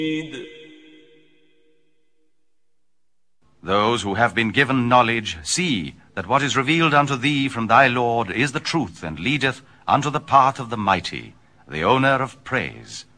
Those who have been given knowledge see that what is revealed unto thee from thy Lord is the truth, and leadeth unto the path of the mighty, the owner of praise.